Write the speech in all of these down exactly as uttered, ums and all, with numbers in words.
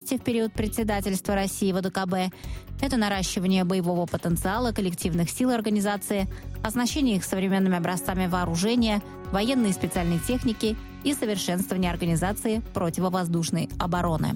ценности в период председательства России в о дэ ка бэ. Это наращивание боевого потенциала коллективных сил организации, оснащение их современными образцами вооружения, военной и специальной техники и совершенствование организации противовоздушной обороны.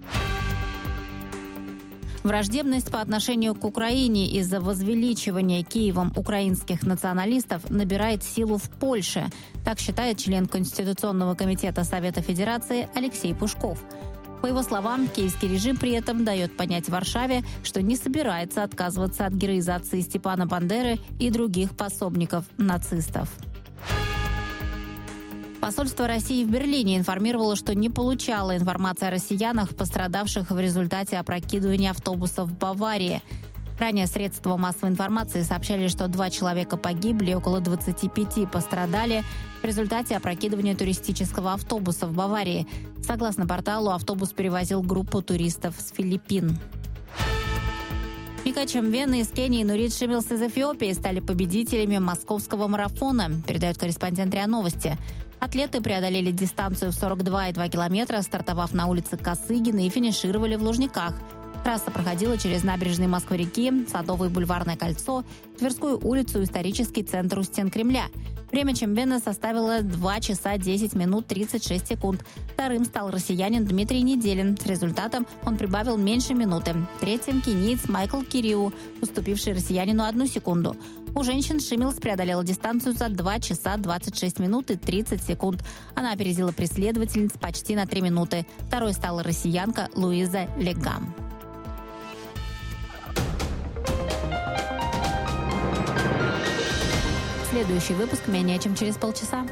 Враждебность по отношению к Украине из-за возвеличивания Киевом украинских националистов набирает силу в Польше. Так считает член Конституционного комитета Совета Федерации Алексей Пушков. По его словам, киевский режим при этом дает понять Варшаве, что не собирается отказываться от героизации Степана Бандеры и других пособников нацистов. Посольство России в Берлине информировало, что не получало информации о россиянах, пострадавших в результате опрокидывания автобусов в Баварии. Ранее средства массовой информации сообщали, что два человека погибли, около двадцати пяти пострадали в результате опрокидывания туристического автобуса в Баварии. Согласно порталу, автобус перевозил группу туристов с Филиппин. Мика Чемвена из Кении и Нурит Шимилс из Эфиопии стали победителями московского марафона, передает корреспондент РИА Новости. Атлеты преодолели дистанцию в сорок два и два километра, стартовав на улице Косыгина и финишировали в Лужниках. Трасса проходила через набережные Москвы-реки, Садовое бульварное кольцо, Тверскую улицу, исторический центр у стен Кремля. Время Чемвена составило два часа десять минут тридцать шесть секунд. Вторым стал россиянин Дмитрий Неделин. С результатом он прибавил меньше минуты. Третьим кениец Майкл Кириу, уступивший россиянину одну секунду. У женщин Шимилс преодолела дистанцию за два часа двадцать шесть минут и тридцать секунд. Она опередила преследовательниц почти на три минуты. Второй стала россиянка Луиза Легам. Следующий выпуск менее чем через полчаса.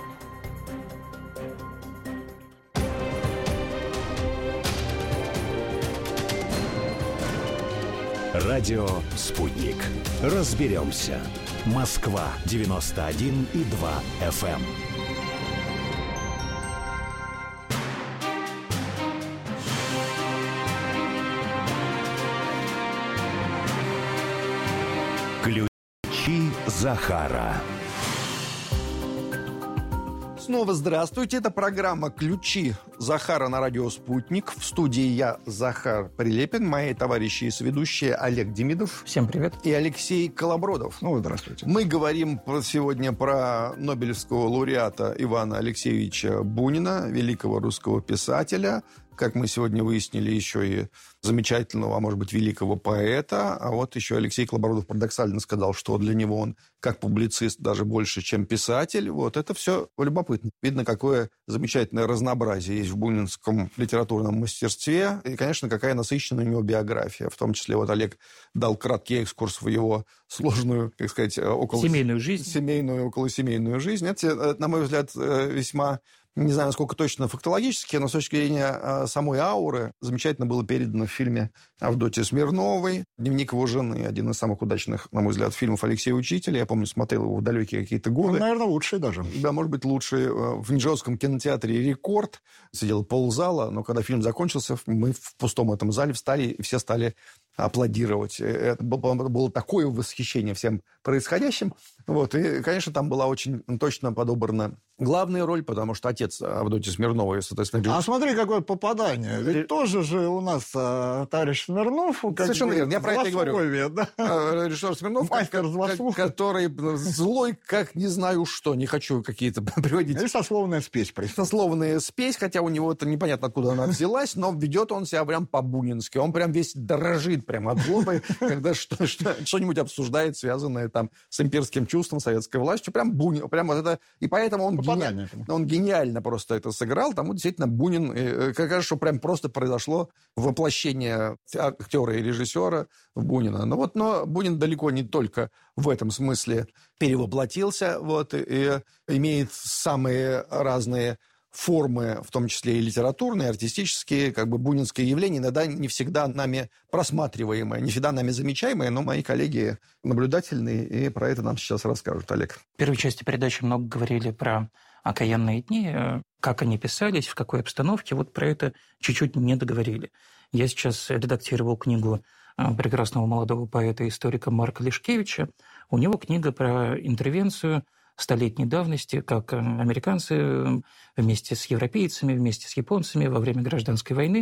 Радио «Спутник». Разберемся. Москва девяносто один и два эф эм. Ключи Захара. Снова здравствуйте. Это программа «Ключи Захара» на радио «Спутник». В студии я, Захар Прилепин, мои товарищи и соведущие Олег Демидов. Всем привет. И Алексей Колобродов. Ну, здравствуйте. Мы говорим сегодня про Нобелевского лауреата Ивана Алексеевича Бунина, великого русского писателя, как мы сегодня выяснили, еще и замечательного, а может быть, великого поэта. А вот еще Алексей Колобродов парадоксально сказал, что для него он, как публицист, даже больше, чем писатель. Вот это все любопытно. Видно, какое замечательное разнообразие есть в бунинском литературном мастерстве. И, конечно, какая насыщенная у него биография. В том числе вот Олег дал краткий экскурс в его сложную, как сказать, около... Семейную жизнь. Семейную, околосемейную жизнь. Это, на мой взгляд, весьма... Не знаю, насколько точно фактологически, но с точки зрения самой ауры замечательно было передано в фильме Авдотьи Смирновой. «Дневник его жены» – один из самых удачных, на мой взгляд, фильмов Алексея Учителя. Я помню, смотрел его в далекие какие-то годы. Он, наверное, лучший даже. Да, может быть, лучший. В Нижегородском кинотеатре «Рекорд» сидел ползала, но когда фильм закончился, мы в пустом этом зале встали, и все стали аплодировать. Это было, было такое восхищение всем происходящим. Вот. И, конечно, там была очень точно подобрана главная роль, потому что отец Авдотьи Смирновой, соответственно... А смотри, какое попадание. Ведь тоже же у нас а, товарищ Смирнов... Как Совершенно верно. Я про это и говорю. Да? Режиссер Смирнов, мастер как, который злой, как не знаю что. Не хочу какие-то приводить... И сословная спесь. Сословная спесь, хотя у него это непонятно, откуда она взялась, но ведет он себя прям по-бунински. Он прям весь дрожит прям от злобы, когда что-нибудь обсуждает, связанное там с имперским чувством, советской властью. Прям Бунин. Прям вот это... И поэтому он... Гениально. Он гениально просто это сыграл. Тому действительно Бунин, кажется, что прям просто произошло воплощение актера и режиссера в Бунина. Но вот, но Бунин далеко не только в этом смысле перевоплотился, вот, и имеет самые разные формы, в том числе и литературные, артистические, как бы бунинские явления, иногда не всегда нами просматриваемые, не всегда нами замечаемые, но мои коллеги наблюдательные, и про это нам сейчас расскажут. Олег. В первой части передачи много говорили про окаянные дни, как они писались, в какой обстановке. Вот про это чуть-чуть не договорили. Я сейчас редактировал книгу прекрасного молодого поэта и историка Марка Лешкевича. У него книга про интервенцию столетней давности, как американцы вместе с европейцами, вместе с японцами во время гражданской войны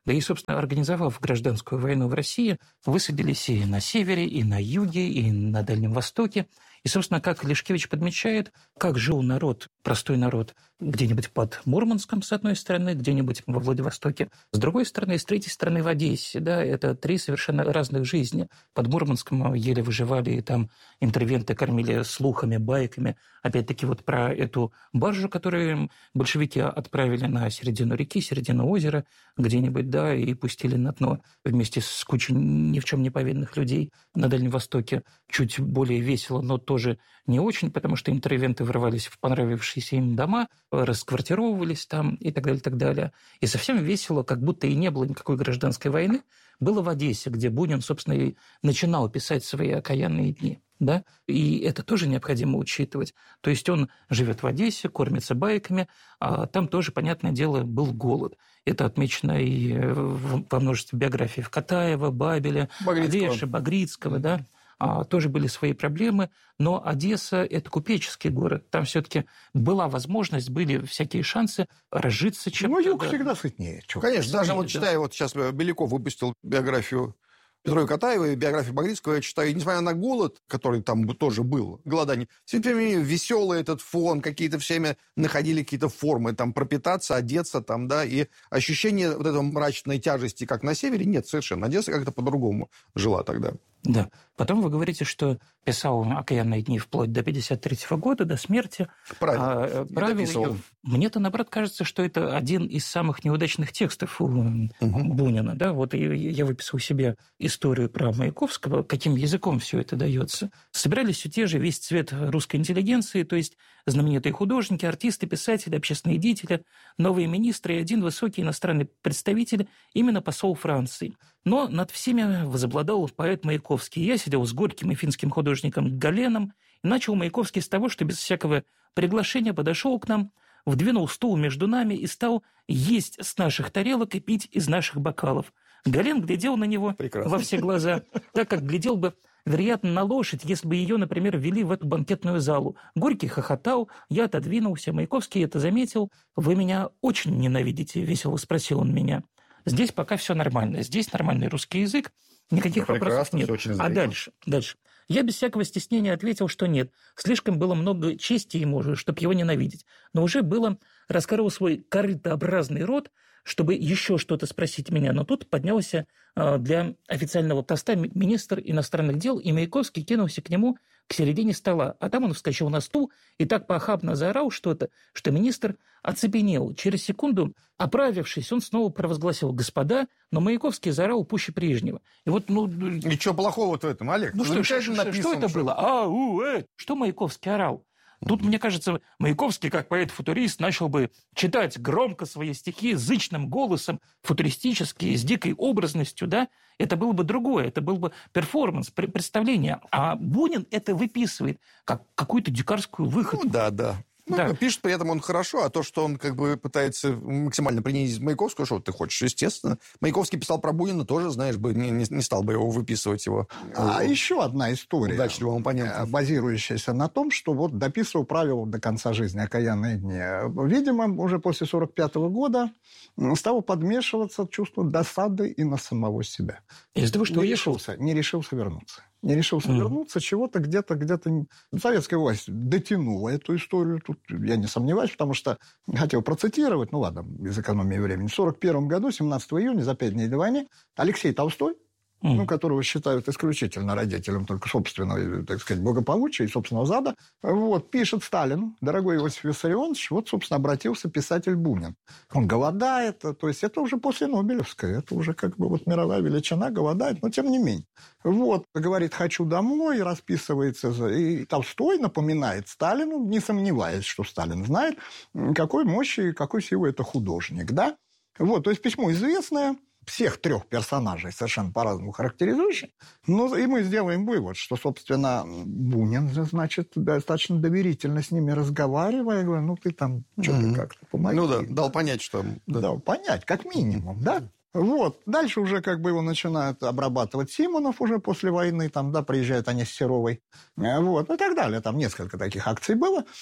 Да и, собственно, организовав гражданскую войну в России, высадились и на севере, и на юге, и на Дальнем Востоке. И, собственно, как Лешкевич подмечает, как жил народ, простой народ, где-нибудь под Мурманском, с одной стороны, где-нибудь во Владивостоке, с другой стороны, и с третьей стороны в Одессе. Да, это три совершенно разных жизни. Под Мурманском еле выживали, и там интервенты кормили слухами, байками. Опять-таки вот про эту баржу, которую большевики отправили на середину реки, середину озера, где-нибудь, да, и пустили на дно вместе с кучей ни в чем не повинных людей на Дальнем Востоке. Чуть более весело, но тоже не очень, потому что интервенты ворвались в понравившиеся им дома, расквартировывались там и так далее, и так далее. И совсем весело, как будто и не было никакой гражданской войны, было в Одессе, где Бунин, собственно, и начинал писать свои окаянные дни. Да? И это тоже необходимо учитывать. То есть он живет в Одессе, кормится байками, а там тоже, понятное дело, был голод. Это отмечено и во множестве биографий Катаева, Бабеля, Олеши, Багрицкого, да? А, тоже были свои проблемы, но Одесса – это купеческий город. Там все-таки была возможность, были всякие шансы разжиться чем-то. Ну, юг да. всегда сытнее. Ну, конечно, даже вот да. читаю, вот сейчас Беляков выпустил биографию Петра Катаева и биографию Багрицкого, я читаю, и несмотря на голод, который там тоже был, голодание, все время веселый этот фон, какие-то все время находили какие-то формы, там, пропитаться, одеться, там, да, и ощущение вот этой мрачной тяжести, как на севере, нет совершенно. Одесса как-то по-другому жила тогда. Да. Потом вы говорите, что писал «Окаянные дни» вплоть до пятьдесят третьего года, до смерти. Правильно. А, правил ее. Мне-то, наоборот, кажется, что это один из самых неудачных текстов у угу. Бунина. Да? Вот я выписал себе историю про Маяковского, каким языком все это дается. Собирались все те же, весь цвет русской интеллигенции, то есть знаменитые художники, артисты, писатели, общественные деятели, новые министры и один высокий иностранный представитель, именно посол Франции. Но над всеми возобладал поэт Маяковский. Я сидел с горьким и финским художником Галеном, и начал Маяковский с того, что без всякого приглашения подошел к нам, вдвинул стул между нами и стал есть с наших тарелок и пить из наших бокалов. Гален глядел на него Прекрасно. Во все глаза, так как глядел бы, вероятно, на лошадь, если бы ее, например, ввели в эту банкетную залу. Горький хохотал, я отодвинулся, Маяковский это заметил. «Вы меня очень ненавидите?» – весело спросил он меня. Здесь пока все нормально. Здесь нормальный русский язык, никаких ну, вопросов нет. А дальше, дальше. Я без всякого стеснения ответил, что нет. Слишком было много чести ему, чтобы его ненавидеть. Но уже было, раскрыл свой корытообразный рот, чтобы еще что-то спросить меня. Но тут поднялся для официального тоста министр иностранных дел, и Маяковский кинулся к нему к середине стола. А там он вскочил на стул и так похабно заорал что-то, что министр оцепенел. Через секунду, оправившись, он снова провозгласил «господа», но Маяковский заорал пуще прежнего. И вот, ну... И что плохого-то в этом, Олег? Ну, что, что, что, что это было? А, у, э, что Маяковский орал? Тут, мне кажется, Маяковский, как поэт-футурист, начал бы читать громко свои стихи зычным голосом, футуристически, с дикой образностью, да? Это было бы другое, это был бы перформанс, представление. А Бунин это выписывает как какую-то дикарскую выходку. Ну, да, да. Ну, да. Пишет при этом он хорошо, а то, что он как бы пытается максимально принизить Маяковского, что ты хочешь, естественно. Маяковский писал про Бунина, тоже, знаешь, бы не, не стал бы его выписывать его. А его, еще одна история, удачливому оппоненту, базирующаяся на том, что вот дописывал правила до конца жизни «Окаянные дни». Видимо, уже после сорок пятого года стало подмешиваться чувство досады и на самого себя. Из-за того, что не решился, не решился вернуться. Не решился mm. вернуться, чего-то где-то, где-то... Советская власть дотянула эту историю, тут я не сомневаюсь, потому что хотел процитировать, ну ладно, без экономии времени. В сорок первом году, семнадцатого июня, за пять дней до войны, Алексей Толстой, mm. ну, которого считают исключительно родителем только собственного, так сказать, благополучия и собственного зада, вот, пишет Сталину: «Дорогой Иосиф Виссарионович, вот, собственно, обратился писатель Бунин. Он голодает, то есть это уже после Нобелевской, это уже как бы вот мировая величина, голодает, но тем не менее. Вот, говорит, хочу домой, расписывается. И Толстой напоминает Сталину, не сомневаясь, что Сталин знает, какой мощи и какой силы это художник, да? Вот, то есть письмо известное, всех трех персонажей совершенно по-разному характеризующих. Ну, и мы сделаем вывод, что, собственно, Бунин, значит, достаточно доверительно с ними разговаривая, говорю, ну, ты там что-то mm-hmm. как-то помоги. Ну да, дал понять, что... Дал понять, как минимум, да? Вот. Дальше уже как бы его начинают обрабатывать Симонов уже после войны, там, да, приезжают они с Серовой, вот, и так далее. Там несколько таких акций было.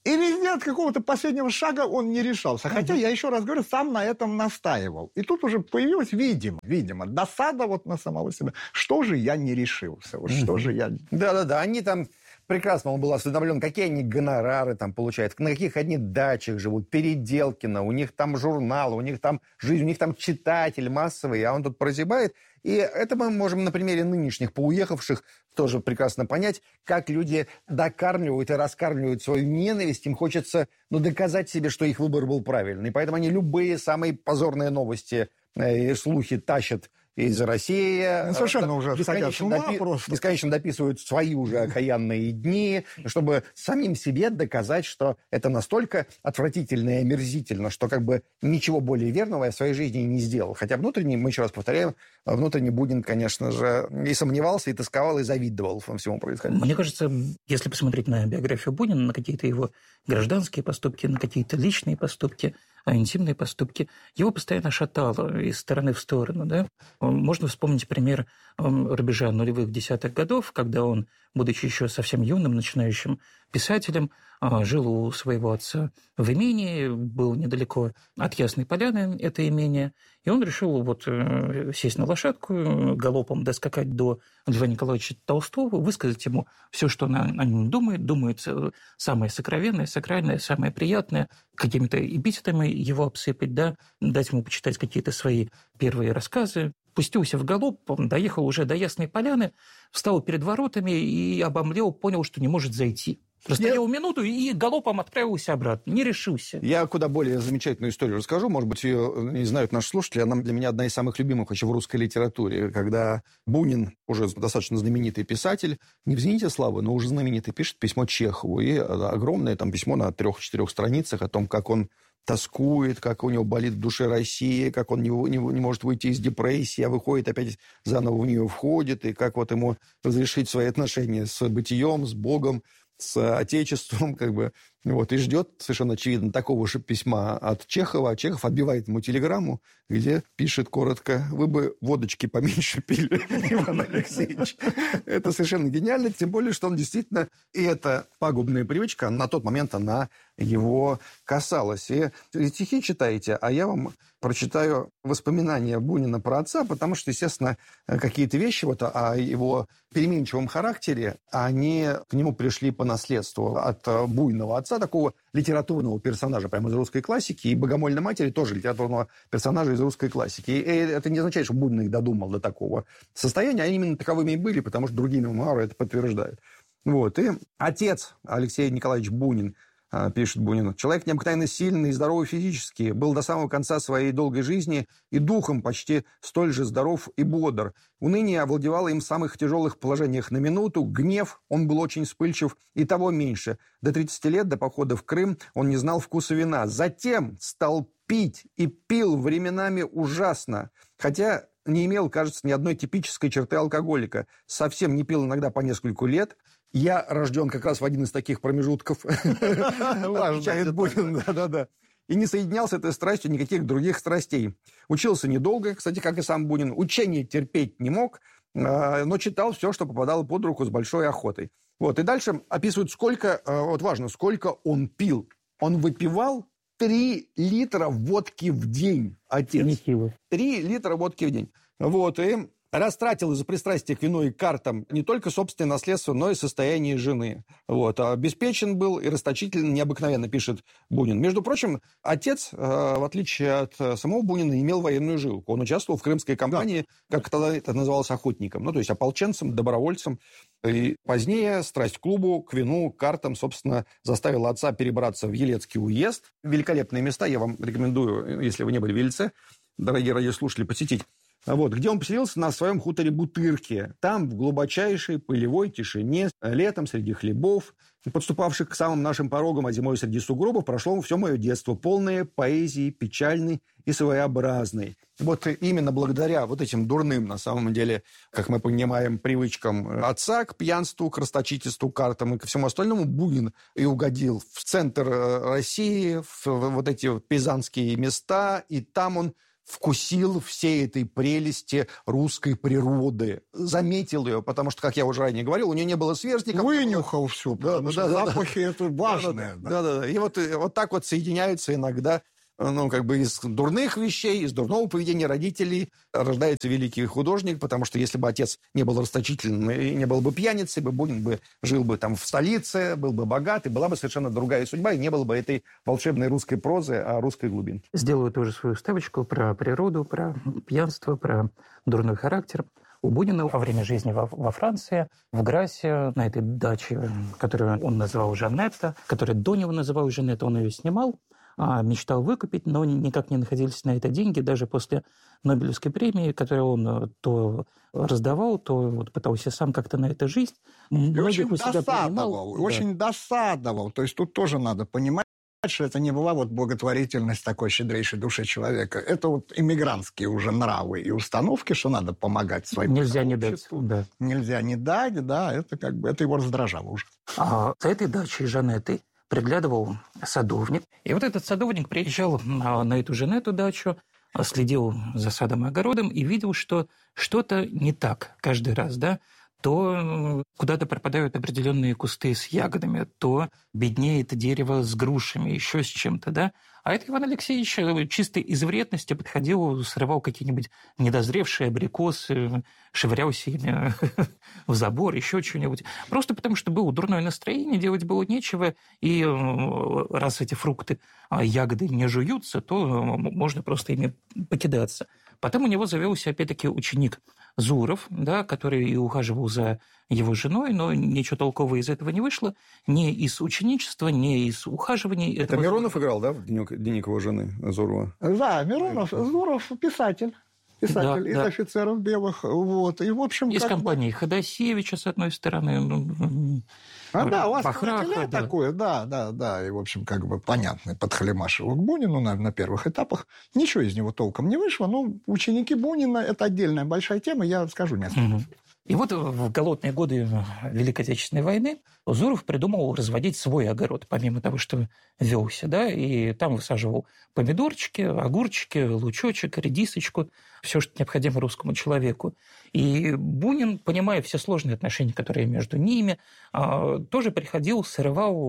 И везде от какого-то последнего шага он не решался. Хотя, я еще раз говорю, сам на этом настаивал. И тут уже появилась, видимо, видимо, досада вот на самого себя. Что же я не решился? Вот что же я... Да-да-да, они там... Прекрасно он был осведомлен, какие они гонорары там получают, на каких они дачах живут, Переделкино, у них там журнал, у них там жизнь, у них там читатель массовый, а он тут прозябает. И это мы можем на примере нынешних поуехавших тоже прекрасно понять, как люди докармливают и раскармливают свою ненависть. Им хочется, ну, доказать себе, что их выбор был правильный. И поэтому они любые самые позорные новости и слухи тащат из России. Ну, совершенно уже сходят с ума допи- просто. Бесконечно дописывают свои уже окаянные дни, чтобы самим себе доказать, что это настолько отвратительно и омерзительно, что как бы ничего более верного я в своей жизни не сделал. Хотя внутренне, мы еще раз повторяем, внутренне Бунин, конечно же, и сомневался, и тосковал, и завидовал всему происходящему. Мне кажется, если посмотреть на биографию Бунина, на какие-то его гражданские поступки, на какие-то личные поступки, интимные поступки, его постоянно шатало из стороны в сторону. Да? Можно вспомнить пример рубежа нулевых десятых годов, когда он, будучи еще совсем юным, начинающим писателем, жил у своего отца в имении, был недалеко от Ясной Поляны, это имение, и он решил вот сесть на лошадку, галопом доскакать до Льва Николаевича Толстого, высказать ему все, что он о нем думает, думает самое сокровенное, сакральное, самое приятное, какими-то эпитетами его обсыпать, да, дать ему почитать какие-то свои первые рассказы. Пустился в галоп, доехал уже до Ясной Поляны, встал перед воротами и обомлел, понял, что не может зайти. Простоял я... минуту и галопом отправился обратно. Не решился. Я куда более замечательную историю расскажу. Может быть, ее не знают наши слушатели. Она для меня одна из самых любимых еще в русской литературе. Когда Бунин, уже достаточно знаменитый писатель, не в зените славы, но уже знаменитый, пишет письмо Чехову. И огромное там письмо на трех-четырех страницах о том, как он тоскует, как у него болит в душе Россия, как он не, не, не может выйти из депрессии, а выходит, опять заново в нее входит, и как вот ему разрешить свои отношения с бытием, с Богом, с Отечеством, как бы, вот, и ждет, совершенно очевидно, такого же письма от Чехова, а Чехов отбивает ему телеграмму, где пишет коротко: «Вы бы водочки поменьше пили, Иван Алексеевич». Это совершенно гениально, тем более, что он действительно, и эта пагубная привычка, на тот момент она его касалась. И стихи читаете, а я вам прочитаю воспоминания Бунина про отца, потому что, естественно, какие-то вещи вот о его переменчивом характере, они к нему пришли по наследству от буйного отца, такого литературного персонажа прямо из русской классики, и богомольной матери тоже литературного персонажа из русской классики. И это не означает, что Бунин их додумал до такого состояния, они именно таковыми и были, потому что другие мемуары это подтверждают. Вот. И отец Алексей Николаевич Бунин, пишет Бунин, человек необыкновенно сильный и здоровый физически, был до самого конца своей долгой жизни и духом почти столь же здоров и бодр. Уныние овладевало им в самых тяжелых положениях на минуту, гнев, он был очень вспыльчив, и того меньше. До тридцати лет, до похода в Крым, он не знал вкуса вина. Затем стал пить и пил временами ужасно, хотя не имел, кажется, ни одной типической черты алкоголика. Совсем не пил иногда по нескольку лет. Я рожден как раз в один из таких промежутков. Отвечает Бунин, да-да-да. И не соединял с этой страстью никаких других страстей. Учился недолго, кстати, как и сам Бунин. Учение терпеть не мог, но читал все, что попадало под руку с большой охотой. Вот. И дальше описывают, сколько, вот важно, сколько он пил. Он выпивал три литра водки в день, отец. Три литра водки в день. Вот, и растратил из-за пристрастия к вину и картам не только собственное наследство, но и состояние жены. Вот. Обеспечен был и расточителен необыкновенно, пишет Бунин. Между прочим, отец, в отличие от самого Бунина, имел военную жилку. Он участвовал в крымской кампании, да. Как тогда это называлось, охотником. Ну, то есть ополченцем, добровольцем. И позднее страсть к клубу, к вину, к картам, собственно, заставила отца перебраться в Елецкий уезд. Великолепные места, я вам рекомендую, если вы не были в Ельце, дорогие радиослушатели, посетить. Вот, где он поселился на своем хуторе Бутырке. Там, в глубочайшей пылевой тишине, летом среди хлебов, подступавших к самым нашим порогам, а зимой среди сугробов, прошло все мое детство, полное поэзии, печальной и своеобразной. Вот именно благодаря вот этим дурным, на самом деле, как мы понимаем, привычкам отца к пьянству, к расточительству, картам и ко всему остальному, Бунин и угодил в центр России, в вот эти пизанские места, и там он вкусил всей этой прелести русской природы, заметил ее, потому что, как я уже ранее говорил, у нее не было сверстников. Вынюхал все, потому да, что да, запахи да, это важное. Да-да-да. И вот, вот так вот соединяются иногда, ну, как бы из дурных вещей, из дурного поведения родителей рождается великий художник, потому что если бы отец не был расточительным и не был бы пьяницей, бы Бунин бы жил бы там в столице, был бы богат, и была бы совершенно другая судьба, и не было бы этой волшебной русской прозы, а русской глубинки. Сделаю тоже свою ставочку про природу, про пьянство, про дурной характер. У Бунина во время жизни во, во Франции, в Грассе, на этой даче, которую он называл Жанетта, которую до него называл Жанетта, он ее снимал, мечтал выкупить, но никак не находились на это деньги, даже после Нобелевской премии, которую он то раздавал, то вот пытался сам как-то на это жить. И очень досадовал, да. очень досадовал. То есть тут тоже надо понимать, что это не была вот благотворительность такой щедрейшей души человека. Это вот иммигрантские уже нравы и установки, что надо помогать своим. Нельзя не дать. Да. Нельзя не дать, да, это как бы, это его раздражало уже. А за этой дачей Жанетты приглядывал садовник. И вот этот садовник приезжал на, на эту Жанетту дачу, следил за садом и огородом и видел, что что-то не так каждый раз, да, то куда-то пропадают определенные кусты с ягодами, то беднеет дерево с грушами, еще с чем-то, да. А это Иван Алексеевич чисто из вредности подходил, срывал какие-нибудь недозревшие абрикосы, швырялся ими в забор, еще что-нибудь. Просто потому, что было дурное настроение, делать было нечего, и раз эти фрукты, ягоды не жуются, то можно просто ими покидаться. Потом у него завелся, опять-таки, ученик Зуров, да, который и ухаживал за его женой, но ничего толкового из этого не вышло. Ни из ученичества, ни из ухаживаний. Это этого... Миронов играл, да, в денек, денек его жены Зурова? Да, Миронов, Зуров писатель. Писатель да, из да. офицеров белых. Вот. И, в общем, из компании бы... Ходосевича, с одной стороны. А, да, у вас Бахраха, да. такое, да, да, да. И, в общем, как бы понятный подхалимаш его к Бунину на, на первых этапах. Ничего из него толком не вышло. Но ученики Бунина – это отдельная большая тема, я скажу несколько. Угу. И вот в голодные годы Великой Отечественной войны Зуров придумал разводить свой огород, помимо того, что велся, да, и там высаживал помидорчики, огурчики, лучочек, редисочку, все, что необходимо русскому человеку. И Бунин, понимая все сложные отношения, которые между ними, тоже приходил, срывал,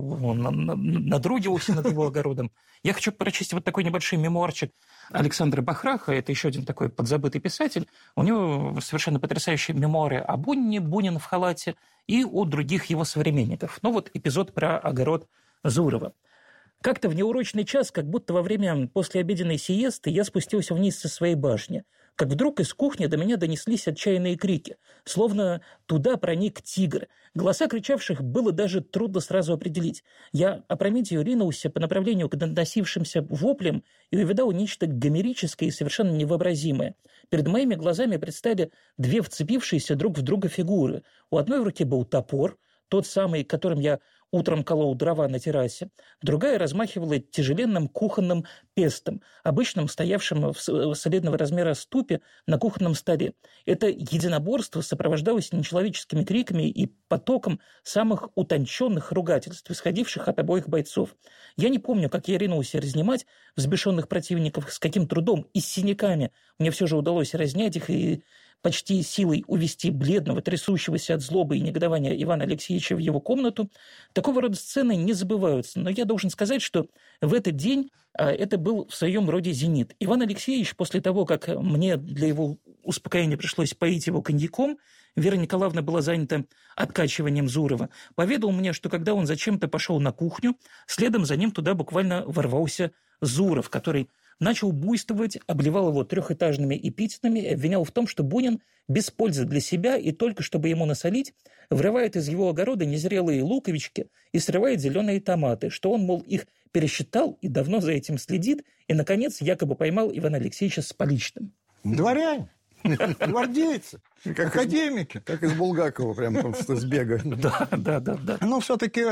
надругивался над его огородом. Я хочу прочесть вот такой небольшой мемуарчик Александра Бахраха, это еще один такой подзабытый писатель. У него совершенно потрясающие мемуары о Бунине, Бунин в халате, и о других его современников. Ну вот эпизод про огород Зурова. Как-то в неурочный час, как будто во время послеобеденной сиесты, я спустился вниз со своей башни. Как вдруг из кухни до меня донеслись отчаянные крики, словно туда проник тигр. Голоса кричавших было даже трудно сразу определить. Я опрометью ринулся по направлению к доносившимся воплям и увидал нечто гомерическое и совершенно невообразимое. Перед моими глазами предстали две вцепившиеся друг в друга фигуры. У одной в руке был топор, тот самый, которым я утром колол дрова на террасе, другая размахивала тяжеленным кухонным пестом, обычным стоявшим в солидного размера ступе на кухонном столе. Это единоборство сопровождалось нечеловеческими криками и потоком самых утонченных ругательств, исходивших от обоих бойцов. Я не помню, как я ринулся разнимать взбешенных противников, с каким трудом и с синяками мне все же удалось разнять их и почти силой увести бледного, трясущегося от злобы и негодования Ивана Алексеевича в его комнату. Такого рода сцены не забываются. Но я должен сказать, что в этот день а, это был в своем роде зенит. Иван Алексеевич, после того, как мне для его успокоения пришлось поить его коньяком, Вера Николаевна была занята откачиванием Зурова, поведал мне, что когда он зачем-то пошел на кухню, следом за ним туда буквально ворвался Зуров, который начал буйствовать, обливал его трехэтажными эпитетами и обвинял в том, что Бунин без пользы для себя и только чтобы ему насолить, вырывает из его огорода незрелые луковички и срывает зеленые томаты, что он, мол, их пересчитал и давно за этим следит, и, наконец, якобы поймал Ивана Алексеевича с поличным. Дворяне, гвардейцы. Как академики. Из, как из Булгакова, прям просто с бега. Да, да, да, да. Но все-таки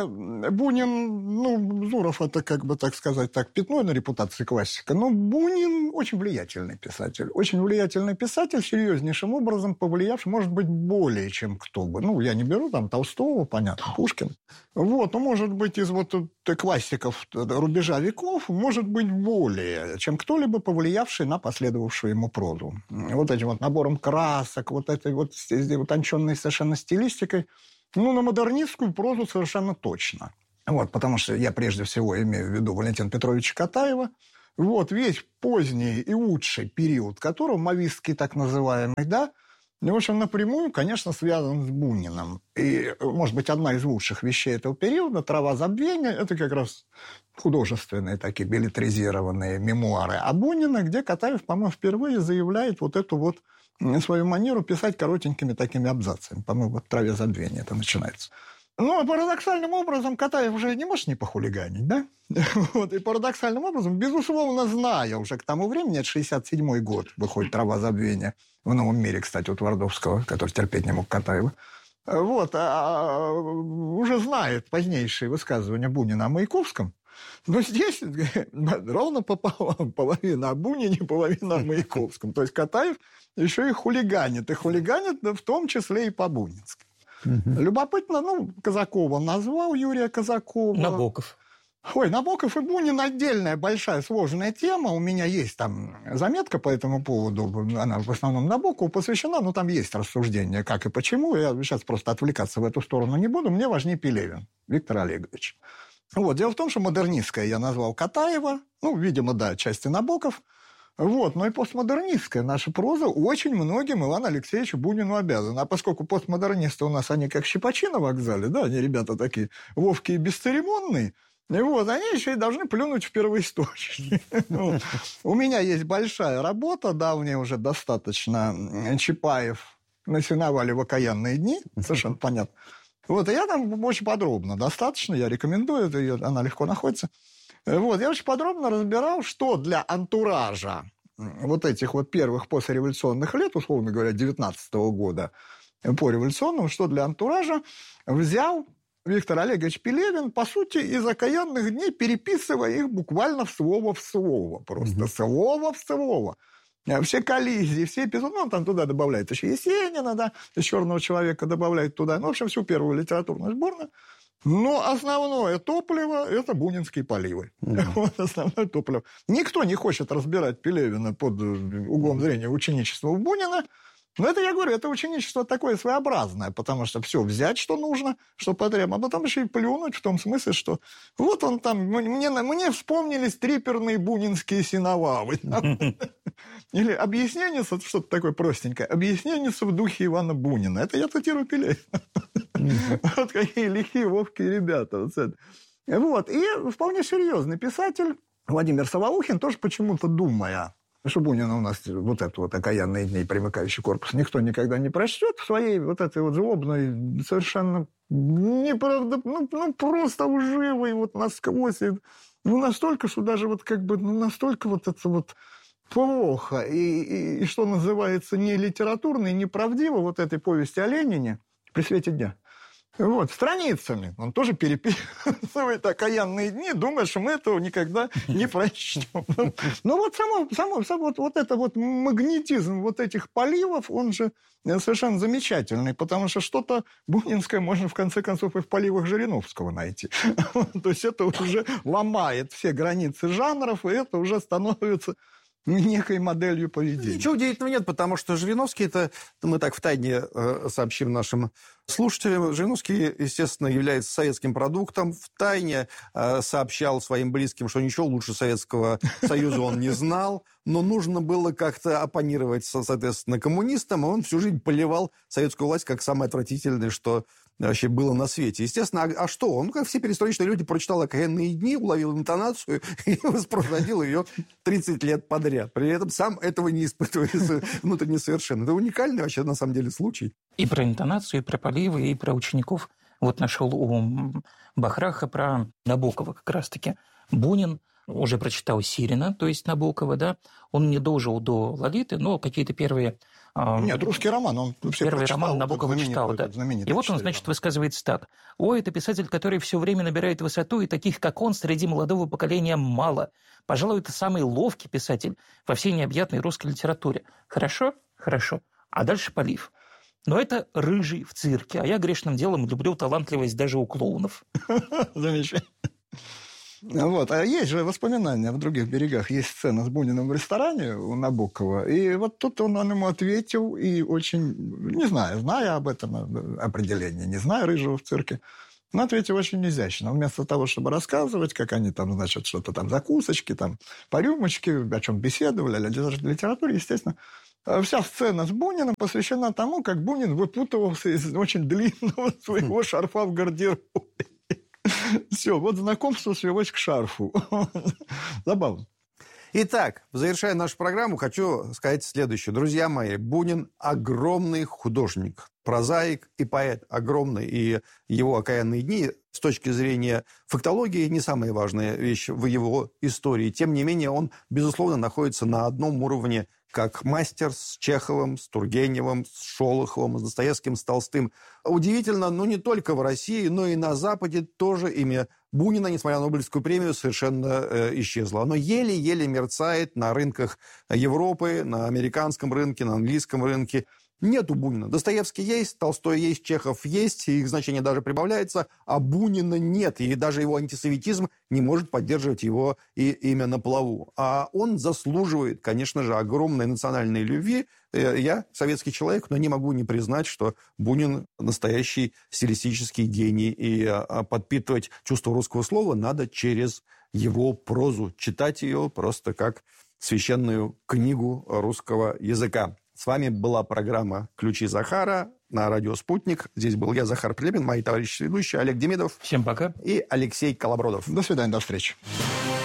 Бунин, ну, Зуров это, как бы так сказать, так, пятно на репутации классика. Но Бунин очень влиятельный писатель. Очень влиятельный писатель, серьезнейшим образом повлиявший, может быть, более чем кто бы. Ну, я не беру там Толстого, понятно, Пушкин. Вот, ну, может быть, из вот классиков рубежа веков, может быть, более, чем кто-либо повлиявший на последовавшую ему прозу. Вот этим вот набором красок, вот этой вот утонченной совершенно стилистикой. Ну, на модернистскую прозу совершенно точно. Вот, потому что я прежде всего имею в виду Валентина Петровича Катаева. Вот, весь поздний и лучший период которого, мавистский так называемый, да, в общем, напрямую, конечно, связан с Буниным. И, может быть, одна из лучших вещей этого периода «Трава забвения» — это как раз художественные такие беллетризированные мемуары о Бунине, где Катаев, по-моему, впервые заявляет вот эту вот свою манеру писать коротенькими такими абзацами. По-моему, вот в «Траве забвения» это начинается. Но парадоксальным образом Катаев уже не может не похулиганить, да? Вот, и парадоксальным образом, безусловно, зная уже к тому времени, это шестьдесят седьмой год, выходит «Трава забвения», в «Новом мире», кстати, у Твардовского, который терпеть не мог Катаева. Вот, а, уже знает позднейшие высказывания Бунина о Маяковском, но здесь ровно пополам. Половина о Бунине, половина о Маяковском. То есть Катаев еще и хулиганит. И хулиганит в том числе и по-бунински. Угу. Любопытно, ну, Казакова назвал, Юрия Казакова. Набоков. Ой, Набоков и Бунин отдельная большая сложная тема. У меня есть там заметка по этому поводу. Она в основном Набокову посвящена, но там есть рассуждения, как и почему. Я сейчас просто отвлекаться в эту сторону не буду. Мне важнее Пелевин Виктор Олегович. Вот. Дело в том, что модернистская я назвал Катаева. Ну, видимо, да, отчасти Набоков. Вот. Но и постмодернистская наша проза очень многим Ивану Алексеевичу Бунину обязана. А поскольку постмодернисты у нас, они как щипачи на вокзале, да, они ребята такие ловкие и бесцеремонные, и вот, они еще и должны плюнуть в первоисточник. У меня есть большая работа, давняя уже достаточно, Чапаев на сеновале в окаянные дни, совершенно понятно. Вот, и я там очень подробно, достаточно, я рекомендую, это, она легко находится. Вот, я очень подробно разбирал, что для антуража вот этих вот первых послереволюционных лет, условно говоря, девятнадцатого года по революционному, что для антуража взял Виктор Олегович Пелевин, по сути, из окаянных дней, переписывая их буквально в слово в слово. Просто mm-hmm. слово в слово. Все коллизии, все эпизоды, ну, он там туда добавляет еще Есенина, да, из «Черного человека» добавляет туда, ну, в общем, всю первую литературную сборную. Но основное топливо – это бунинские поливы. Mm-hmm. Вот основное топливо. Никто не хочет разбирать Пелевина под углом зрения ученичества у Бунина. Но это, я говорю, это ученичество такое своеобразное, потому что все взять, что нужно, что потребно, а потом еще и плюнуть в том смысле, что вот он там, мне, мне вспомнились триперные бунинские синовалы. Или объяснение, что-то такое простенькое, объяснение в духе Ивана Бунина. Это я цитирую Пелевина. Вот какие лихие, ловкие ребята. Вот. И вполне серьезный писатель Владимир Солоухин, тоже почему-то думая, что Бунина у нас вот это вот окаянные дни, примыкающий корпус, никто никогда не прочтет в своей вот этой вот злобной, совершенно неправда, ну, ну просто лживой, вот насквозь, ну настолько, что даже вот как бы, ну настолько вот это вот плохо, и, и, и что называется, не литературно и неправдиво вот этой повести о Ленине при свете дня. Вот, страницами. Он тоже переписывает окаянные дни, думая, что мы этого никогда не прочтем. Но вот само, само, само вот, вот это вот магнетизм вот этих поливов, он же совершенно замечательный, потому что что-то бунинское можно, в конце концов, и в поливах Жириновского найти. То есть это уже ломает все границы жанров, и это уже становится некой моделью поведения. Ничего удивительного нет, потому что Жириновский, это мы так втайне э, сообщим нашим слушателям, Жириновский, естественно, является советским продуктом, втайне э, сообщал своим близким, что ничего лучше Советского Союза он не знал, но нужно было как-то оппонировать, соответственно, коммунистам, и он всю жизнь поливал советскую власть как самое отвратительное, что вообще было на свете. Естественно, а, а что? Он, как все перестроечные люди, прочитал «Окаянные дни», уловил интонацию и воспроизводил ее тридцать лет подряд. При этом сам этого не испытывая внутренне совершенно. Это уникальный вообще, на самом деле, случай. И про интонацию, и про поливы, и про учеников. Вот нашел у Бахраха про Набокова как раз-таки. Бунин уже прочитал Сирина, то есть Набокова, да, он не дожил до Лолиты, но какие-то первые... Нет, русский роман, он все Первый прочитал, роман Набокова читал, да. И вот он, значит, высказывается так. «Ой, это писатель, который все время набирает высоту, и таких, как он, среди молодого поколения мало. Пожалуй, это самый ловкий писатель во всей необъятной русской литературе». Хорошо? Хорошо. А дальше полив. Но это рыжий в цирке, а я грешным делом люблю талантливость даже у клоунов. Замечательно. Вот. А есть же воспоминания в «Других берегах». Есть сцена с Буниным в ресторане у Набокова. И вот тут он, он ему ответил, и очень, не знаю, зная об этом определении, не зная рыжего в цирке, но ответил очень изящно. Вместо того, чтобы рассказывать, как они там, значит, что-то там, закусочки, там, по рюмочке, о чем беседовали, о литературе, естественно, вся сцена с Буниным посвящена тому, как Бунин выпутывался из очень длинного своего шарфа в гардеробе. Все, вот знакомство свелось к шарфу. Забавно. Итак, завершая нашу программу, хочу сказать следующее. Друзья мои, Бунин – огромный художник, прозаик и поэт. Огромный. И его «Окаянные дни» с точки зрения фактологии не самая важная вещь в его истории. Тем не менее, он, безусловно, находится на одном уровне как мастер с Чеховым, с Тургеневым, с Шолоховым, с Достоевским, с Толстым. Удивительно, но не только в России, но и на Западе тоже имя Бунина, несмотря на Нобелевскую премию, совершенно э, исчезло. Оно еле-еле мерцает на рынках Европы, на американском рынке, на английском рынке. Нету Бунина. Достоевский есть, Толстой есть, Чехов есть, их значение даже прибавляется, а Бунина нет. И даже его антисоветизм не может поддерживать его и имя на плаву. А он заслуживает, конечно же, огромной национальной любви. Я советский человек, но не могу не признать, что Бунин настоящий стилистический гений. И подпитывать чувство русского слова надо через его прозу. Читать ее просто как священную книгу русского языка. С вами была программа «Ключи Захара» на радио «Спутник». Здесь был я, Захар Прилепин, мои товарищи ведущие Олег Демидов. Всем пока. И Алексей Колобродов. До свидания, до встречи.